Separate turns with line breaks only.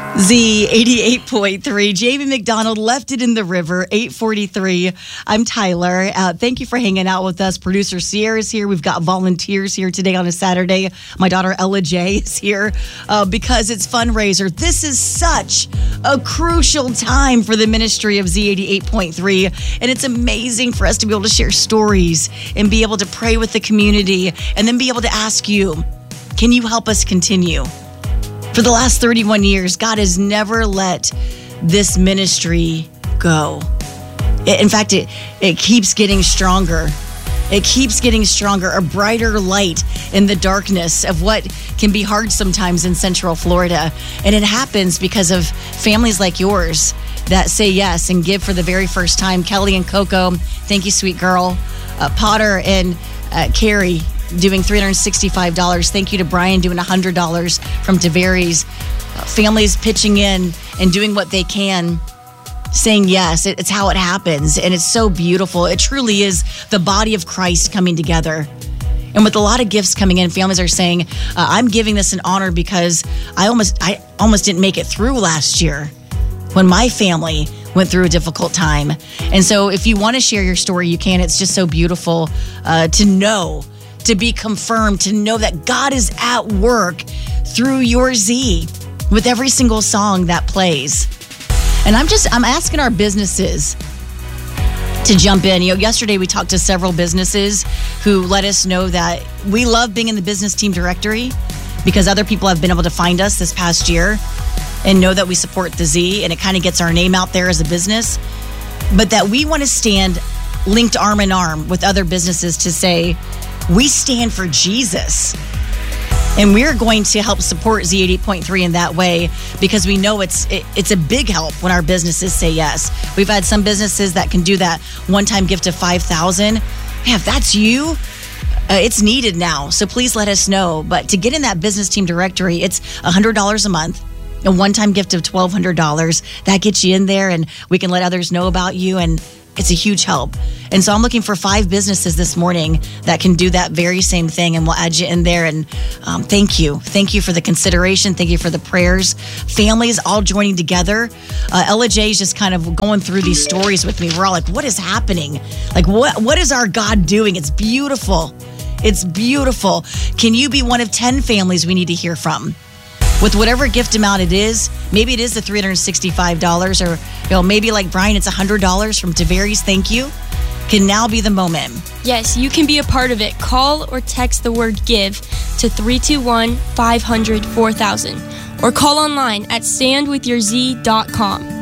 Z88.3. Jamie McDonald left it in the river, 8:43. I'm Tyler. Thank you for hanging out with us. Producer Sierra's here. We've got volunteers here today on a Saturday. My daughter Ella J is here because it's fundraiser. This is such a crucial time for the ministry of Z88.3. And it's amazing for us to be able to share stories and be able to pray with the community and then be able to ask you, can you help us continue? For the last 31 years, God has never let this ministry go. In fact, it keeps getting stronger. It keeps getting stronger, a brighter light in the darkness of what can be hard sometimes in Central Florida. And it happens because of families like yours that say yes and give for the very first time. Kelly and Coco, thank you, sweet girl. Potter and Carrie, doing $365. Thank you to Brian doing $100 from Tavares. Families pitching in and doing what they can, saying yes. It's how it happens, and it's so beautiful. It truly is the body of Christ coming together. And with a lot of gifts coming in, families are saying, I'm giving this an honor because I almost didn't make it through last year when my family went through a difficult time. And so if you want to share your story, you can. It's just so beautiful to know, to be confirmed, to know that God is at work through your Z with every single song that plays. And I'm asking our businesses to jump in. Yesterday we talked to several businesses who let us know that we love being in the business team directory because other people have been able to find us this past year and know that we support the Z, and it kind of gets our name out there as a business. But that we want to stand linked arm in arm with other businesses to say, we stand for Jesus. And we're going to help support Z88.3 in that way because we know it's a big help when our businesses say yes. We've had some businesses that can do that one-time gift of $5,000. Yeah, if that's you, it's needed now. So please let us know. But to get in that business team directory, it's $100 a month. A one-time gift of $1,200. That gets you in there, and we can let others know about you, and it's a huge help. And so I'm looking for 5 businesses this morning that can do that very same thing, and we'll add you in there. And thank you. Thank you for the consideration. Thank you for the prayers. Families all joining together. Ella J is just kind of going through these stories with me. We're all like, what is happening? Like, what is our God doing? It's beautiful. It's beautiful. Can you be one of 10 families we need to hear from? With whatever gift amount it is, maybe it is the $365, or maybe like Brian, it's $100 from Tavares. Thank you. Can now be the moment.
Yes, you can be a part of it. Call or text the word GIVE to 321-500-4000, or call online at standwithyourz.com.